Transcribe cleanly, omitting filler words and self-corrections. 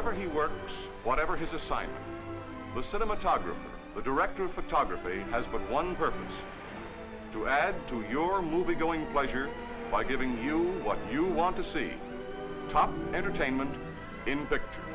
Wherever he works, whatever his assignment, the cinematographer, the director of photography, has but one purpose: to add to your movie-going pleasure by giving you what you want to see. Top entertainment in picture.